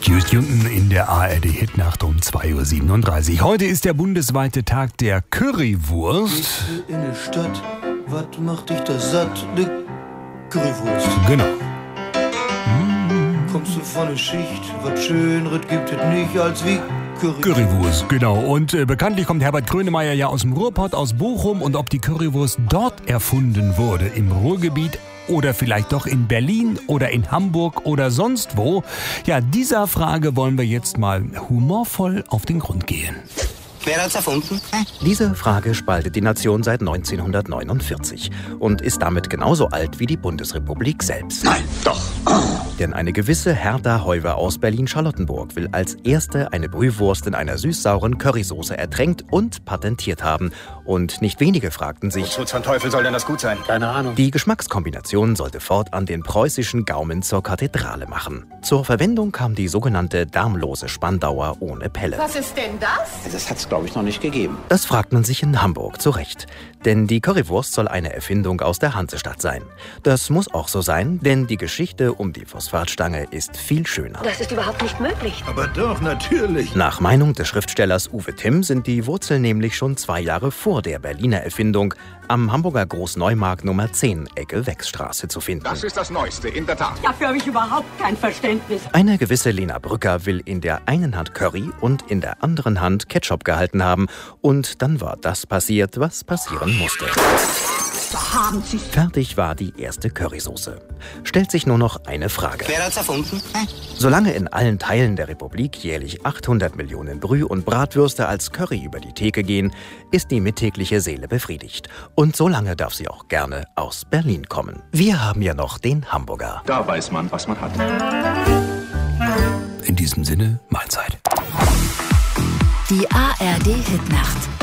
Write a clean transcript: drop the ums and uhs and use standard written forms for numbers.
Houston in der ARD-Hitnacht um 2:37 Uhr. Heute ist der bundesweite Tag der Currywurst. Gehst du in die Stadt, was macht dich da satt? Ne Currywurst. Genau. Kommst du von der Schicht, was Schöneres gibt es nicht als wie Currywurst, genau. Und bekanntlich kommt Herbert Grönemeyer ja aus dem Ruhrpott, aus Bochum. Und ob die Currywurst dort erfunden wurde, im Ruhrgebiet oder vielleicht doch in Berlin oder in Hamburg oder sonst wo, ja, dieser Frage wollen wir jetzt mal humorvoll auf den Grund gehen. Wer hat's erfunden? Diese Frage spaltet die Nation seit 1949 und ist damit genauso alt wie die Bundesrepublik selbst. Nein, doch. Denn eine gewisse Hertha Heuwer aus Berlin-Charlottenburg will als erste eine Brühwurst in einer süß-sauren Currysoße ertränkt und patentiert haben. Und nicht wenige fragten sich, Wozu zum Teufel soll denn das gut sein? Keine Ahnung. die Geschmackskombination sollte fortan den preußischen Gaumen zur Kathedrale machen. Zur Verwendung kam die sogenannte darmlose Spandauer ohne Pelle. Was ist denn das? Das hat's, glaube ich, noch nicht gegeben. Das fragt man sich in Hamburg zu Recht. Denn die Currywurst soll eine Erfindung aus der Hansestadt sein. Das muss auch so sein, denn die Geschichte um die Phosphatstange ist viel schöner. Das ist überhaupt nicht möglich. Aber doch, natürlich. Nach Meinung des Schriftstellers Uwe Timm sind die Wurzeln nämlich schon 2 Jahre vor der Berliner Erfindung am Hamburger Großneumarkt Nummer 10, Ecke Wechsstraße zu finden. Das ist das Neueste, in der Tat. Dafür habe ich überhaupt kein Verständnis. Eine gewisse Lena Brücker will in der einen Hand Curry und in der anderen Hand Ketchup gehalten haben. Und dann war das passiert, was passieren musste. Haben Sie Fertig war die erste Currysoße. Stellt sich nur noch eine Frage. Wer hat's erfunden? Solange in allen Teilen der Republik jährlich 800 Millionen Brüh- und Bratwürste als Curry über die Theke gehen, ist die mittägliche Seele befriedigt. Und solange darf sie auch gerne aus Berlin kommen. Wir haben ja noch den Hamburger. Da weiß man, was man hat. In diesem Sinne, Mahlzeit. Die ARD-Hitnacht.